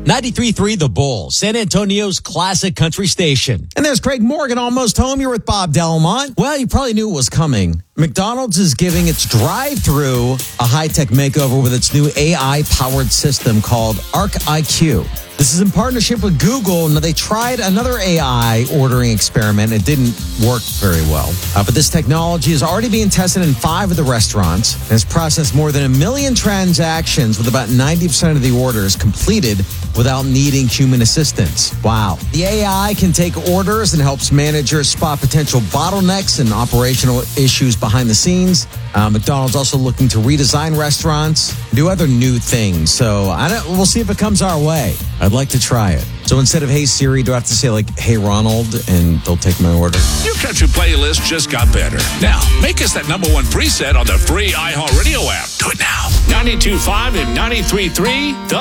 93.3 The Bull, San Antonio's classic country station. And there's Craig Morgan, almost home. You're with Bob Delmont. Well, you probably knew it was coming. McDonald's is giving its drive-thru a high-tech makeover with its new AI-powered system called Arc IQ. This is in partnership with Google. Now, they tried another AI ordering experiment. It didn't work very well. But this technology is already being tested in 5 of the restaurants and has processed more than 1 million transactions with about 90% of the orders completed without needing human assistance. Wow. The AI can take orders and helps managers spot potential bottlenecks and operational issues behind the scenes. McDonald's also looking to redesign restaurants, do other new things. So we'll see if it comes our way. I'd like to try it. So instead of Hey Siri, do I have to say Hey Ronald, and they'll take my order? Your country playlist just got better. Now, make us that number one preset on the free iHeartRadio app. Do it now. 92.5 and 93.3 The